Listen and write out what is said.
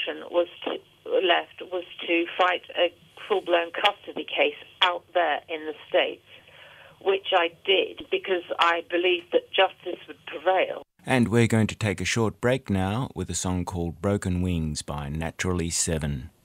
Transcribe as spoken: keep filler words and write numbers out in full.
option was to, left was to fight a full-blown custody case out there in the States, which I did because I believed that justice would prevail. And we're going to take a short break now with a song called Broken Wings by Naturally Seven.